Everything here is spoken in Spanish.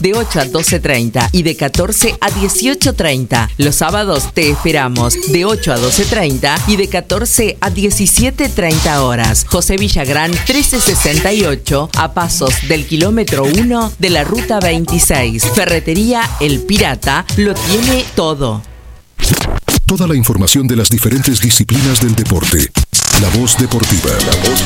de 8 a 12:30 y de 14 a 18:30. Los sábados te esperamos de 8 a 12:30 y de 14 a 17:30 horas. José Villagrán 1368, a pasos del kilómetro 1 de la ruta 26. Ferretería El Pirata lo tiene todo. Toda la información de las diferentes disciplinas del deporte. La Voz Deportiva.